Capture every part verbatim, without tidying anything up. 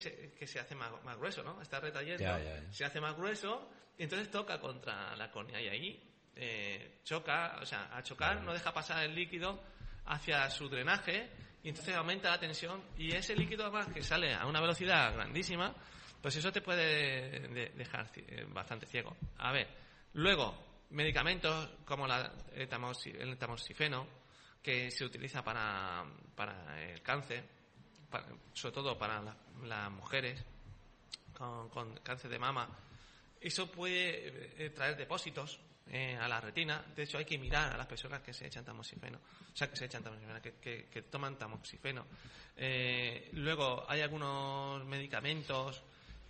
que se hace más, más grueso, ¿no? Está retallando, ya, ya, ya. se hace más grueso y entonces toca contra la córnea y ahí eh, choca, o sea, al chocar Claro. no deja pasar el líquido hacia su drenaje y entonces aumenta la tensión y ese líquido además que sale a una velocidad grandísima, pues eso te puede de, dejar eh, bastante ciego. A ver, luego, medicamentos como la, el, tamoxi, el tamoxifeno, que se utiliza para, para el cáncer, para, sobre todo para la, las mujeres con, con cáncer de mama, eso puede eh, traer depósitos eh, a la retina. De hecho, hay que mirar a las personas que se echan tamoxifeno, o sea, que se echan tamoxifeno, que, que, que toman tamoxifeno. Eh, luego, hay algunos medicamentos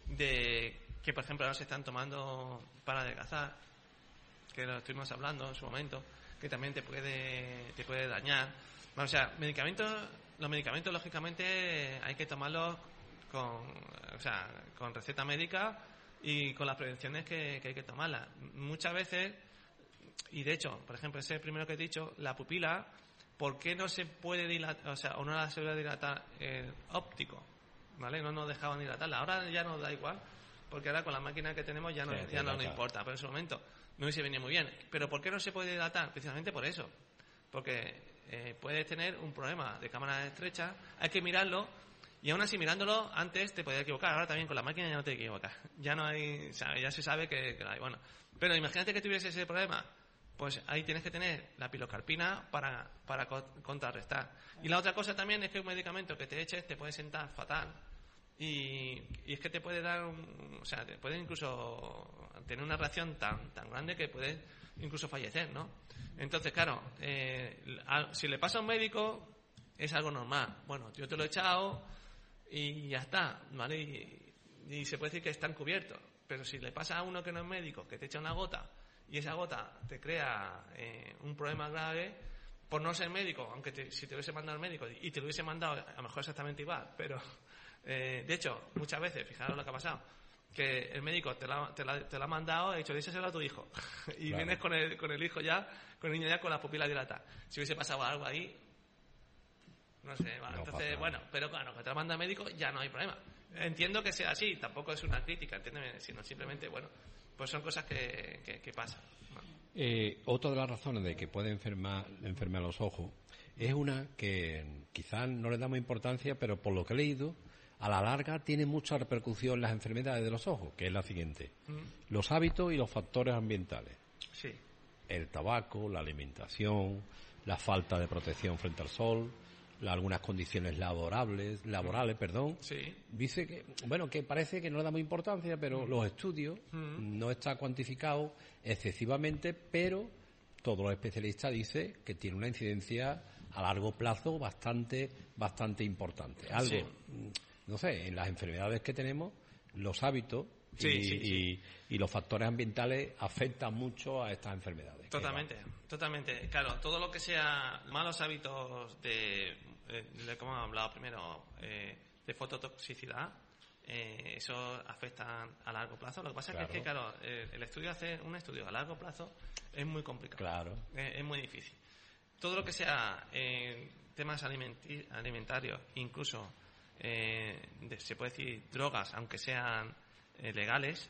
de que, por ejemplo, ahora se están tomando para adelgazar, que lo estuvimos hablando en su momento, que también te puede te puede dañar. Bueno, o sea, medicamentos, los medicamentos lógicamente hay que tomarlos con, o sea, con receta médica y con las prevenciones que, que hay que tomarlas. Muchas veces, y de hecho, por ejemplo, ese primero que he dicho, la pupila, ¿por qué no se puede dilatar, o sea, o no la se puede dilatar el óptico? ¿Vale? No nos dejaban dilatarla. Ahora ya nos da igual, porque ahora con la máquina que tenemos ya no, Sí, ya no nos claro. importa, pero en ese momento no hubiese venido muy bien. ¿Pero por qué no se puede dilatar? Precisamente por eso. Porque eh, puedes tener un problema de cámara estrecha, hay que mirarlo, y aún así mirándolo, antes te podías equivocar, ahora también con la máquina ya no te equivocas. Ya no hay, o sea, ya se sabe que, que hay, bueno. Pero imagínate que tuviese ese problema, pues ahí tienes que tener la pilocarpina para, para co- contrarrestar. Y la otra cosa también es que un medicamento que te eches te puede sentar fatal. Y, y es que te puede dar un, o sea, te puede incluso tener una reacción tan tan grande que puedes incluso fallecer, ¿no? Entonces, claro, eh, a, si le pasa a un médico es algo normal. Bueno, yo te lo he echado y ya está, ¿vale? Y, y se puede decir que están cubiertos. Pero si le pasa a uno que no es médico, que te echa una gota y esa gota te crea eh, un problema grave, por no ser médico, aunque te, si te hubiese mandado al médico y te lo hubiese mandado a lo mejor exactamente igual, pero eh, de hecho, muchas veces, fijaros lo que ha pasado, que el médico te la, te la, te la ha mandado, ha dicho, díselo a tu hijo, y Claro. vienes con el, con el hijo ya, con el niño ya con la pupila dilata. Si hubiese pasado algo ahí, no sé, bueno, No entonces, pasa bueno, pero claro, que te la manda el médico ya no hay problema. Entiendo que sea así, tampoco es una crítica, entiéndeme, sino simplemente, bueno, pues son cosas que, que, que pasan. ¿No? Eh, otra de las razones de que puede enfermar, enfermar los ojos es una que quizás no le damos importancia, pero por lo que he leído, a la larga tiene mucha repercusión en las enfermedades de los ojos, que es la siguiente: Mm. los hábitos y los factores ambientales. Sí. El tabaco, la alimentación, la falta de protección frente al sol, la, algunas condiciones laborables, laborales, perdón. Sí. Dice que, bueno, que parece que no le damos importancia, pero Mm. los estudios Mm. no está cuantificado excesivamente, pero todos los especialistas dicen que tiene una incidencia a largo plazo bastante, bastante importante. Algo, Sí. no sé, en las enfermedades que tenemos, los hábitos Sí, y, sí, sí. y, y los factores ambientales afectan mucho a estas enfermedades. Totalmente, totalmente. Claro, todo lo que sea malos hábitos de, de, de como hemos hablado primero, eh, de fototoxicidad, eh, eso afecta a largo plazo. Lo que pasa Claro. es que, claro, eh, el estudio, hacer un estudio a largo plazo es muy complicado. Claro. Eh, es muy difícil. Todo lo que sea eh, temas alimenti- alimentarios, incluso eh, de- se puede decir drogas, aunque sean eh, legales,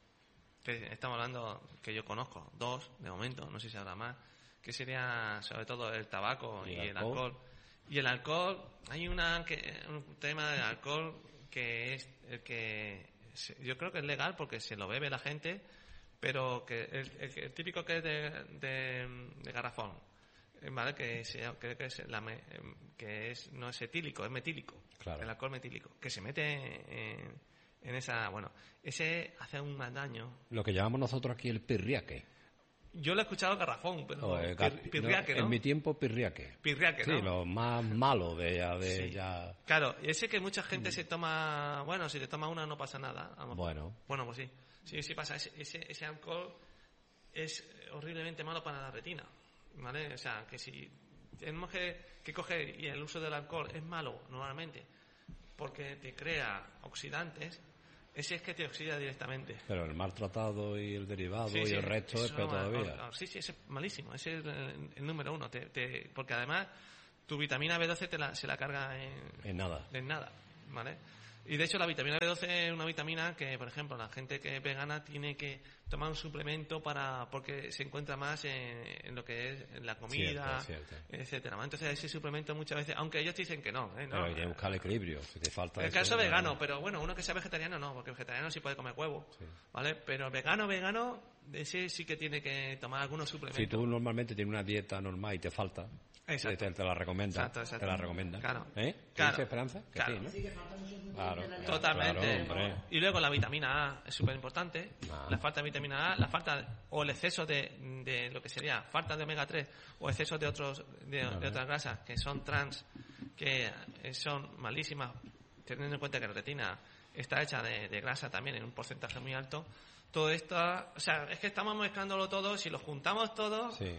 que estamos hablando, que yo conozco, dos de momento, no sé si habrá más, que sería sobre todo el tabaco y, ¿Y el el alcohol? alcohol. Y el alcohol, hay una que, un tema del alcohol que es el que se- yo creo que es legal porque se lo bebe la gente, pero que el, el- el típico que es de, de, de garrafón, eh, ¿vale? Que, se, creo que, es la me- em, que es no es etílico, es metílico, Claro. el alcohol metílico, que se mete en, en esa, bueno, ese hace un mal daño. Lo que llamamos nosotros aquí el pirriaque. Yo lo he escuchado garrafón, pero O el pir- gat- pirriaque, no, ¿no? En mi tiempo, pirriaque. Pirriaque, Sí, ¿no? lo más malo de ya. De Sí. ya... Claro, y ese que mucha gente se toma, bueno, si te toma una no pasa nada. a lo mejor. Bueno. Bueno, pues sí. Sí, sí pasa. Ese, ese, ese alcohol es horriblemente malo para la retina, ¿vale? O sea, que si tenemos que, que coger, y el uso del alcohol es malo normalmente porque te crea oxidantes, ese es que te oxida directamente. Pero el maltratado y el derivado Sí, y sí, el resto es eso peor no, todavía. no, no, sí, sí, ese es malísimo. Ese es el, el número uno. Te, te, porque además tu vitamina B doce te la, se la carga en, En nada. en nada, ¿vale? Y de hecho la vitamina B doce es una vitamina que, por ejemplo, la gente que es vegana tiene que tomar un suplemento para porque se encuentra más en, en lo que es en la comida, cierto, cierto. etcétera. Entonces ese suplemento muchas veces, aunque ellos te dicen que no, ¿eh? No, pero hay que buscar el equilibrio, si te falta en el eso, caso no, vegano, no. pero bueno, uno que sea vegetariano no, porque vegetariano sí puede comer huevo, Sí. ¿vale? Pero vegano, vegano, ese sí que tiene que tomar algunos suplementos. Si tú normalmente tienes una dieta normal y te falta, Exacto. te, te la recomienda, Exacto, exacto. te la recomienda. Claro. ¿Eh? ¿Qué Claro. dice Esperanza? Que Claro. sí, ¿no? Claro, Totalmente. claro, hombre. Y luego la vitamina A es súper importante. Ah. La falta de vitamina A, la falta o el exceso de, de lo que sería falta de omega tres o exceso de otros de, de otras grasas que son trans, que son malísimas, teniendo en cuenta que la retina está hecha de, de grasa también en un porcentaje muy alto. Todo esto, o sea, es que estamos mezclándolo todo, si lo juntamos todo, Sí.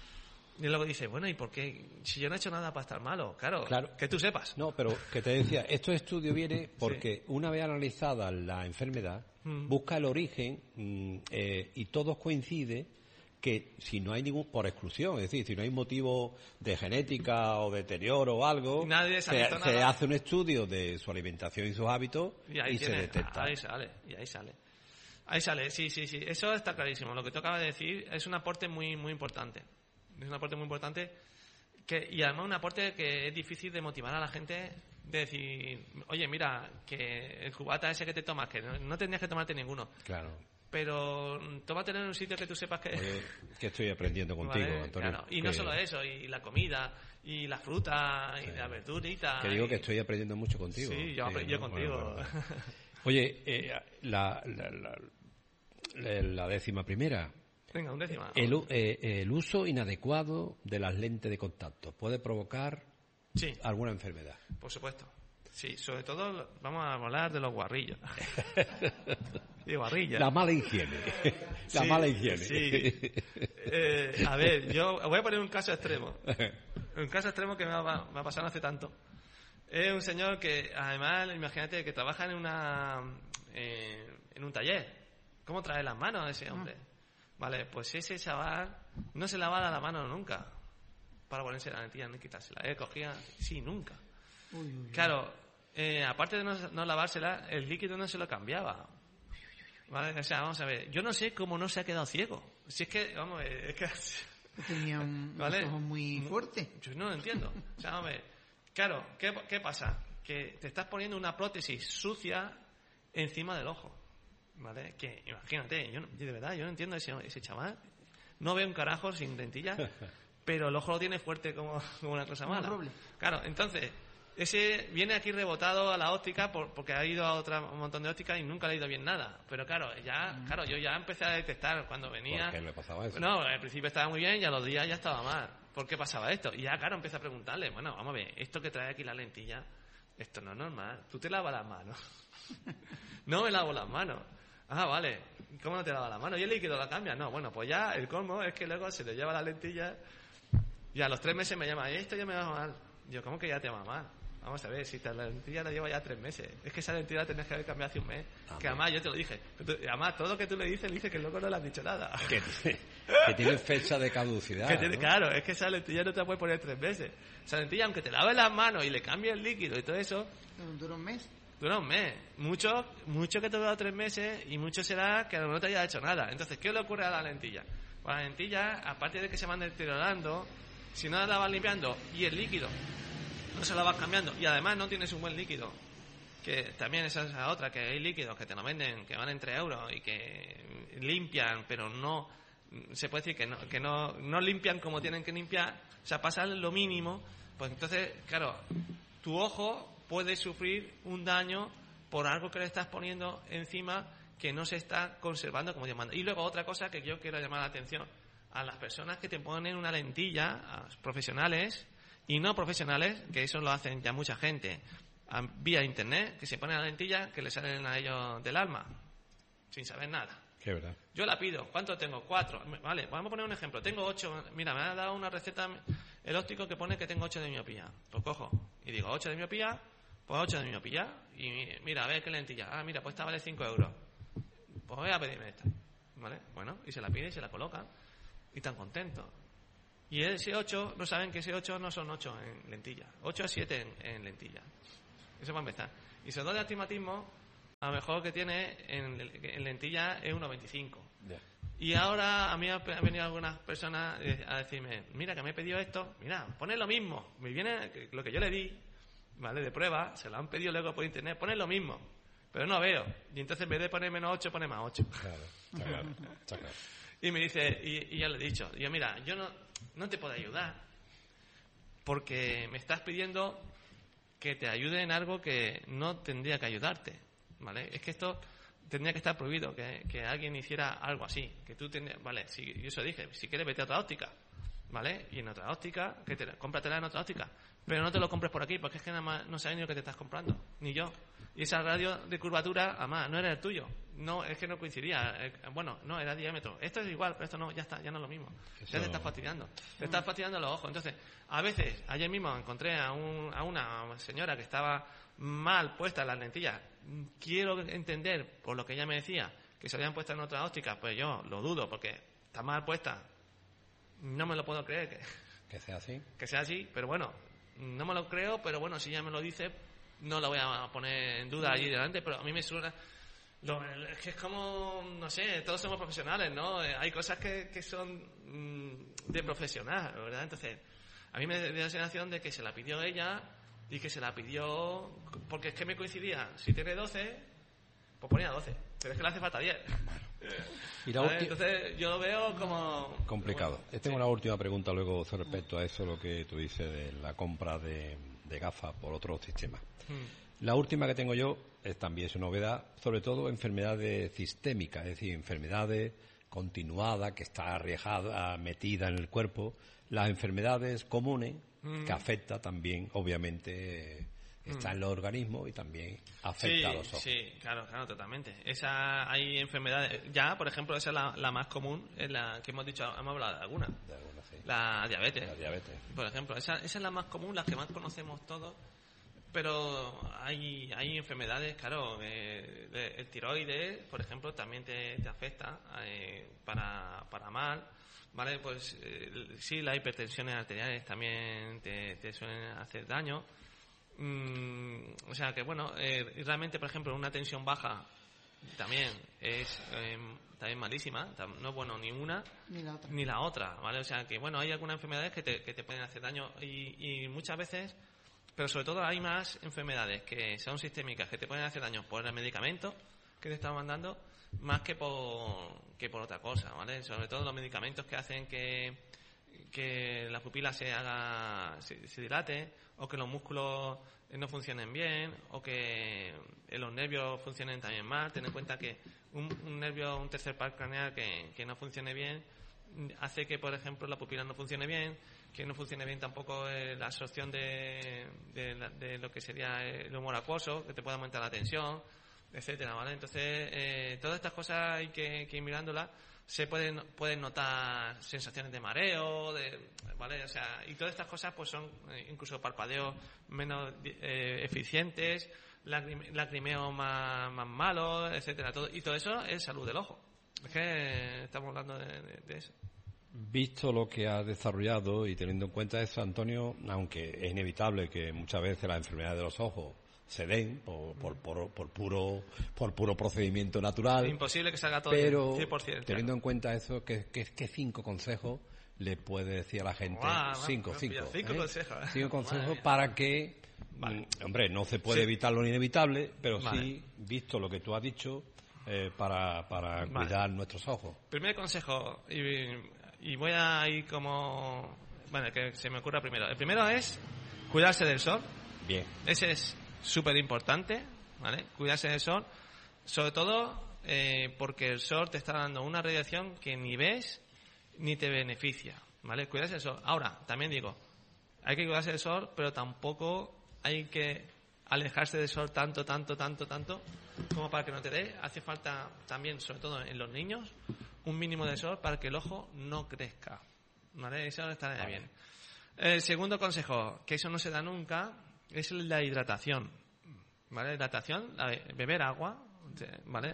y luego dices, bueno, ¿y por qué? Si yo no he hecho nada para estar malo, claro, Claro. que tú sepas. No, pero que te decía, este estudio viene porque una vez analizada la enfermedad, Mm. busca el origen mm, eh, y todos coincide que si no hay ningún, por exclusión, es decir, si no hay motivo de genética o deterioro o algo, Nadie se ha se, visto se nada. hace un estudio de su alimentación y sus hábitos Y ahí y se tiene, detecta. ahí sale, y ahí sale. Ahí sale, sí, sí, sí, eso está clarísimo. Lo que tú acabas de decir es un aporte muy, muy importante. Es un aporte muy importante que, y además un aporte que es difícil de motivar a la gente de decir, oye, mira, que el cubata ese que te tomas, que no, no tendrías que tomarte ninguno, Claro. pero tómatelo en un sitio que tú sepas que... Oye, que estoy aprendiendo contigo, ¿vale? Antonio. Claro. Y no que- solo eso, y la comida, y la fruta, y la verdurita. Que digo y- que estoy aprendiendo mucho contigo. Sí, yo aprendí ¿no? contigo. Bueno, bueno, bueno. Oye, eh, la, la, la, la- la décima primera. Venga, un décima. El, u- eh, el uso inadecuado de las lentes de contacto puede provocar Sí. alguna enfermedad. Por supuesto. Sí, sobre todo vamos a hablar de los guarrillos. De guarrillas. La mala higiene. La Sí, mala higiene. sí. Eh, a ver, yo voy a poner un caso extremo. Un caso extremo que me ha, me ha pasado no hace tanto. Es un señor que, además, imagínate, que trabaja en una eh, en un taller. ¿Cómo trae las manos ese hombre? Vale, pues ese chaval no se lavaba la mano nunca para ponerse la lentilla ni quitársela. Él cogía, sí, nunca. Uy, uy, uy. Claro, eh, aparte de no, no lavársela, el líquido no se lo cambiaba. ¿Vale? O sea, vamos a ver, yo no sé cómo no se ha quedado ciego. Si es que, vamos, eh, es que... Tenía un, ¿Vale? unos ojos muy fuertes. Yo no lo entiendo. O sea, vamos a ver, claro, ¿qué, ¿qué pasa? Que te estás poniendo una prótesis sucia encima del ojo. ¿Vale? Que, imagínate, yo, no- yo de verdad, yo no entiendo ese, ese chaval. No ve un carajo sin lentillas, pero el ojo lo tiene fuerte como, como una cosa Como mala. roble. Claro, entonces, ese viene aquí rebotado a la óptica por- porque ha ido a otra, un montón de ópticas y nunca le ha ido bien nada. Pero claro, ya, claro, yo ya empecé a detectar cuando venía. ¿Por qué le pasaba eso? No, al principio estaba muy bien y a los días ya estaba mal. ¿Por qué pasaba esto? Y ya, claro, empecé a preguntarle, bueno, vamos a ver, esto que trae aquí la lentilla, esto no es normal. Tú te lavas las manos. No me lavo las manos. Ah, vale. ¿Cómo no te lavas las manos? ¿Y el líquido la cambia? No, bueno, pues ya el colmo es que luego se le lleva la lentilla y a los tres meses me llama, esto ya me va mal. Yo, ¿cómo que ya te va mal? Vamos a ver, si te, la lentilla la lleva ya tres meses. Es que esa lentilla la tenías que haber cambiado hace un mes. Ah, que además yo te lo dije. Que tú- además, todo lo que tú le dices, le dices que luego no le has dicho nada. Que, tiene- que tiene fecha de caducidad. Que tiene- ¿no? Claro, es que esa lentilla no te la puedes poner tres meses. Esa lentilla, aunque te laves las manos y le cambies el líquido y todo eso, Duró un mes. dura un mes. Mucho, mucho que te dura tres meses y mucho será que no te haya hecho nada. Entonces, ¿qué le ocurre a la lentilla? Pues la lentilla, aparte de que se van deteriorando, si no la vas limpiando y el líquido no se la vas cambiando y además no tienes un buen líquido, que también esa es la otra, que hay líquidos que te lo venden, que van entre euros y que limpian, pero no, se puede decir que no, que no, no limpian como tienen que limpiar, o sea, pasan lo mínimo, pues entonces, claro, tu ojo puede sufrir un daño por algo que le estás poniendo encima que no se está conservando como Dios manda. Y luego otra cosa que yo quiero llamar la atención a las personas que te ponen una lentilla, a los profesionales y no profesionales, que eso lo hacen ya mucha gente, a- vía internet, que se ponen la lentilla que le salen a ellos del alma, sin saber nada. Que es verdad. Yo la pido. ¿Cuánto tengo? Cuatro. Vale, vamos a poner un ejemplo. Tengo ocho. Mira, me ha dado una receta el óptico que pone que tengo ocho de miopía. Pues cojo y digo, ocho de miopía, pues ocho de miopía. Y mira, a ver qué lentilla. Ah, mira, pues esta vale cinco euros. Pues voy a pedirme esta. ¿Vale? Bueno, y se la pide y se la coloca. Y tan contentos. Y ese ocho, no saben que ese ocho no son ocho en lentilla. ocho a siete en, en lentilla. Eso va a empezar. Y sobre todo de astigmatismo, a lo mejor que tiene en, en lentilla es uno veinticinco. Yeah. Y ahora a mí han venido algunas personas a decirme, mira, que me he pedido esto, mira, pone lo mismo. Me viene lo que yo le di, ¿vale? De prueba, se lo han pedido luego por internet, pone lo mismo. Pero no veo. Y entonces en vez de poner menos ocho, pone más ocho. Claro, está claro, está claro. Y me dice, y, y ya le he dicho, yo mira, yo no, no te puedo ayudar porque me estás pidiendo que te ayude en algo que no tendría que ayudarte, ¿vale? Es que esto tendría que estar prohibido, que, que alguien hiciera algo así, que tú tendrías, vale, si, yo eso dije, si quieres vete a otra óptica, ¿vale? Y en otra óptica, que te, cómpratela en otra óptica, pero no te lo compres por aquí, porque es que nada más no sabes ni lo que te estás comprando, ni yo. Y esa radio de curvatura, además, no era el tuyo. No, es que no coincidía. Eh, bueno, no, era diámetro. Esto es igual, pero esto no, ya está, ya no es lo mismo. Eso... Ya te estás fastidiando. Te estás fastidiando los ojos. Entonces, a veces, ayer mismo encontré a, un, a una señora que estaba mal puesta en las lentillas. Quiero entender, por lo que ella me decía, que se habían puesto en otra óptica. Pues yo lo dudo, porque está mal puesta. No me lo puedo creer que, que sea así. Que sea así, pero bueno, no me lo creo, pero bueno, si ella me lo dice, no lo voy a poner en duda allí delante, pero a mí me suena... Lo, es que es como, no sé, todos somos profesionales, ¿no? Eh, hay cosas que, que son mmm, de profesional, ¿verdad? Entonces, a mí me da la sensación de que se la pidió ella y que se la pidió... Porque es que me coincidía, si tiene doce, pues ponía doce, pero es que le hace falta diez. Y la ¿Vale? Entonces, yo lo veo como... complicado. Como, Tengo sí. una última pregunta luego respecto a eso, lo que tú dices de la compra de, de gafas por otro sistema. Hmm. La última que tengo yo es también su novedad, sobre todo enfermedades sistémicas, es decir, enfermedades continuadas que está arriesgada, metida en el cuerpo, las enfermedades comunes mm. que afecta también, obviamente, mm. está en los organismos y también afecta sí, a los ojos. Sí, claro, claro, totalmente. Esa, hay enfermedades, ya, por ejemplo, esa es la, la más común, es la que hemos dicho, hemos hablado de alguna, de alguna sí. la diabetes. La diabetes. Por ejemplo, esa, esa es la más común, la que más conocemos todos. Pero hay hay enfermedades, claro, eh, el tiroides, por ejemplo, también te, te afecta eh, para, para mal, ¿vale? Pues eh, sí, las hipertensiones arteriales también te, te suelen hacer daño. Mm, o sea que, bueno, eh, realmente, por ejemplo, una tensión baja también es eh, también malísima, no es bueno ni una ni la otra, ni la otra, ¿vale? O sea que, bueno, hay algunas enfermedades que te, que te pueden hacer daño y, y muchas veces... Pero sobre todo hay más enfermedades que son sistémicas, que te pueden hacer daño por el medicamento que te están mandando, más que por que por otra cosa, ¿vale? Sobre todo los medicamentos que hacen que, que la pupila se haga se, se dilate, o que los músculos no funcionen bien, o que los nervios funcionen también mal. Ten en cuenta que un, un nervio, un tercer par craneal que, que no funcione bien, hace que, por ejemplo, la pupila no funcione bien, que no funcione bien tampoco eh, la absorción de, de, de lo que sería el humor acuoso, que te puede aumentar la tensión, etcétera, ¿vale? Entonces, eh, todas estas cosas hay que, que ir mirándolas. Se pueden pueden notar sensaciones de mareo, de, ¿vale? O sea, y todas estas cosas pues son eh, incluso parpadeos menos eh, eficientes, lagrim- lagrimeos más, más malos, etcétera, todo, y todo eso es salud del ojo. Es que estamos hablando de, de, de eso. Visto lo que ha desarrollado y teniendo en cuenta eso, Antonio, aunque es inevitable que muchas veces las enfermedades de los ojos se den por, por, por, por puro por puro procedimiento natural. Es imposible que salga todo pero cien por ciento. Teniendo claro. en cuenta eso, ¿qué, qué, qué cinco consejos le puede decir a la gente? Wow, cinco, no, cinco. cinco ¿eh? consejos. ¿eh? Cinco consejos para que, vale. mm, hombre, no se puede sí. evitar lo inevitable, pero vale. sí, visto lo que tú has dicho, eh, para, para vale. cuidar nuestros ojos. Primer consejo, y... Y voy a ir como... Bueno, que se me ocurra primero. El primero es cuidarse del sol. Bien. Ese es súper importante, ¿vale? Cuidarse del sol. Sobre todo eh, porque el sol te está dando una radiación que ni ves ni te beneficia, ¿vale? Cuidarse del sol. Ahora, también digo, hay que cuidarse del sol, pero tampoco hay que alejarse del sol tanto, tanto, tanto, tanto, como para que no te dé. Hace falta también, sobre todo en los niños, un mínimo de sol para que el ojo no crezca, ¿vale? Eso estaría vale. bien. El segundo consejo, que eso no se da nunca, es la hidratación, ¿vale? Hidratación, beber agua, ¿vale?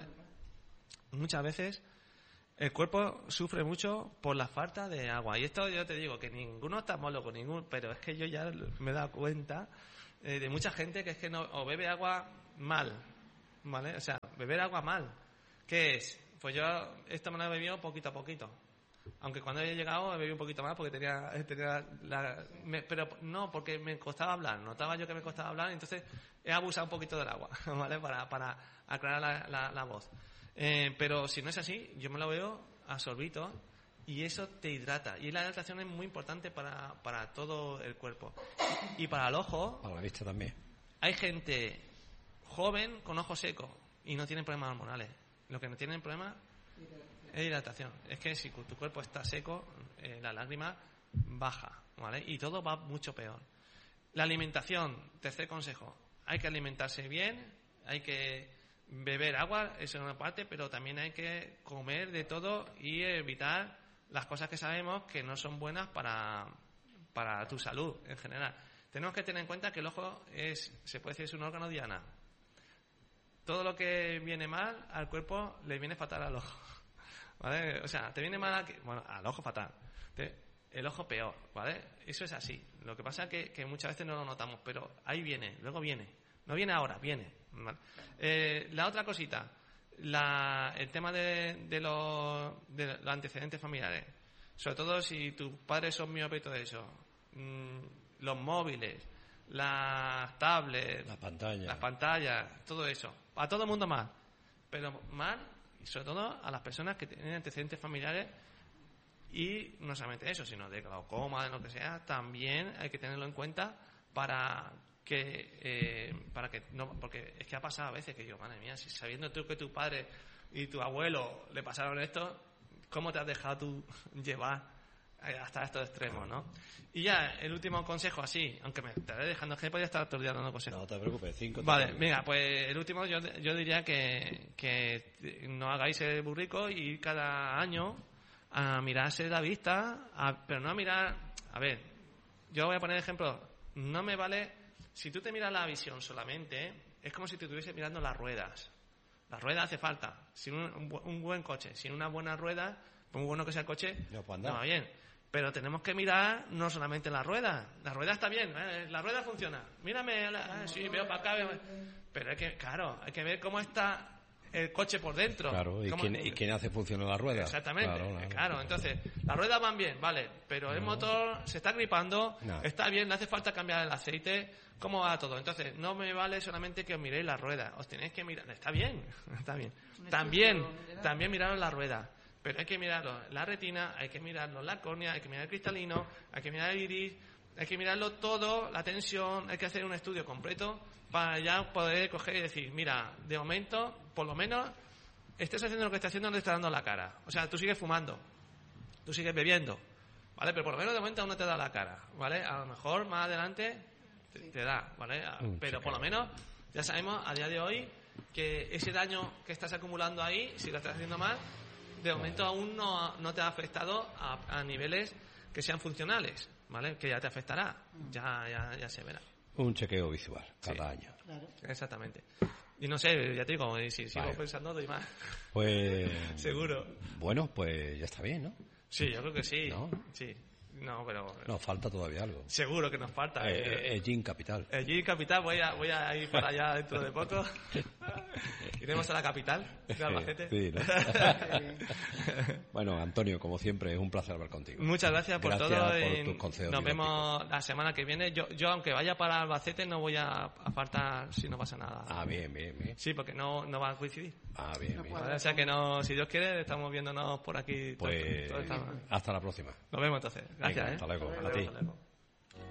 Muchas veces el cuerpo sufre mucho por la falta de agua. Y esto yo te digo, que ninguno oftalmólogo, ningún, pero es que yo ya me he dado cuenta eh, de mucha gente que es que no o bebe agua mal, ¿vale? O sea, beber agua mal. ¿Qué es? Pues yo esto me lo he bebido poquito a poquito. Aunque cuando he llegado he bebido un poquito más porque tenía, tenía la... Me, pero no, porque me costaba hablar. Notaba yo que me costaba hablar, entonces he abusado un poquito del agua, ¿vale? Para, para aclarar la, la, la voz. Eh, pero si no es así, yo me lo veo a sorbito y eso te hidrata. Y la hidratación es muy importante para, para todo el cuerpo. Y para el ojo... Para la vista también. Hay gente joven con ojos secos y no tienen problemas hormonales. Lo que no tienen problema es hidratación. Es que si tu cuerpo está seco, eh, la lágrima baja, ¿vale? Y todo va mucho peor. La alimentación, tercer consejo. Hay que alimentarse bien, hay que beber agua, eso es una parte, pero también hay que comer de todo y evitar las cosas que sabemos que no son buenas para, para tu salud en general. Tenemos que tener en cuenta que el ojo es, se puede decir, es un órgano diana. Todo lo que viene mal al cuerpo le viene fatal al ojo, ¿vale? O sea, te viene mal a, bueno, al ojo fatal, te, el ojo peor, ¿vale? Eso es así. Lo que pasa es que, que muchas veces no lo notamos, pero ahí viene, luego viene. No viene ahora, viene, ¿vale? Eh, la otra cosita, la, el tema de, de, los, de los antecedentes familiares. Sobre todo si tus padres son miopes y todo eso. Mmm, los móviles, las tablets, la pantalla. las pantallas, todo eso. A todo el mundo mal. Pero mal, y sobre todo a las personas que tienen antecedentes familiares. Y no solamente eso, sino de glaucoma, de lo que sea, también hay que tenerlo en cuenta para que, eh, para que no, porque es que ha pasado a veces que yo, madre mía, si sabiendo tú que tu padre y tu abuelo le pasaron esto, ¿cómo te has dejado tú llevar hasta estos extremos, no? Y ya, el último consejo así, aunque me estaré dejando, es que podía estar todo el día dando consejos. No te preocupes, cinco. Vale, venga, pues el último yo, yo diría que, que no hagáis el burrico y ir cada año a mirarse la vista, a, pero no a mirar, a ver, yo voy a poner ejemplo, no me vale, si tú te miras la visión solamente, es como si te estuviese mirando las ruedas. Las ruedas hace falta, sin un, un, un buen coche, sin una buena rueda, muy bueno que sea el coche, no, no va bien. Pero tenemos que mirar no solamente la rueda. La rueda está bien, ¿eh? La rueda funciona. Mírame, ah, sí, veo para acá. Veo... Pero hay que, claro, hay que ver cómo está el coche por dentro. Claro, ¿y, ¿Cómo... quién, ¿y quién hace funcionar la rueda? Exactamente, claro, claro, claro. Entonces, las ruedas van bien, vale, pero el no. motor se está gripando, no. está bien, no hace falta cambiar el aceite, ¿cómo va todo? Entonces, no me vale solamente que os miréis la rueda, os tenéis que mirar, está bien, está bien. También, también miraros la rueda. Pero hay que mirarlo la retina, hay que mirarlo la córnea, hay que mirar el cristalino, hay que mirar el iris, hay que mirarlo todo, la tensión, hay que hacer un estudio completo para ya poder coger y decir, mira, de momento, por lo menos, estés haciendo lo que estás haciendo, no te está dando la cara. O sea, tú sigues fumando, tú sigues bebiendo, ¿vale? Pero por lo menos de momento aún no te da la cara, ¿vale? A lo mejor más adelante te, te da, ¿vale? Pero por lo menos ya sabemos a día de hoy que ese daño que estás acumulando ahí, si lo estás haciendo mal, de momento aún no, no te ha afectado a, a niveles que sean funcionales, ¿vale? Que ya te afectará, ya, ya, ya se verá. Un chequeo visual cada sí, año. Claro. Exactamente. Y no sé, ya te digo, si sigo vale. pensando, doy más. Pues... Seguro. Bueno, pues ya está bien, ¿no? Sí, yo creo que sí. ¿No? Sí. No, pero... Nos falta todavía algo. Seguro que nos falta. Eh, eh, el Gin Capital. El Gin Capital, voy a, voy a ir para allá dentro de poco. Iremos a la capital de Albacete. Sí, ¿no? Bueno, Antonio, como siempre, es un placer hablar contigo. Muchas gracias por gracias todo. Por en... tus consejos Nos didácticos. vemos la semana que viene. Yo, yo, aunque vaya para Albacete, no voy a, a faltar si no pasa nada. Ah, bien, bien, bien. Sí, porque no, no va a coincidir. Ah, bien, no bien. Vale, o sea que no, si Dios quiere, estamos viéndonos por aquí. Pues todo, todo hasta la próxima. Nos vemos entonces. Gracias. Venga, ¿eh? hasta luego. Hasta A ti. luego.